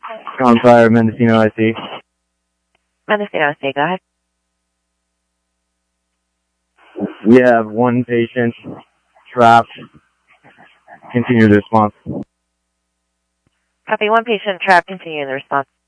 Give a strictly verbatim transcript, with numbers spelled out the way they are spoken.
On fire, Mendocino I C. Mendocino I C, go ahead. We have one patient trapped. Continue the response. Copy, one patient trapped, continue the response.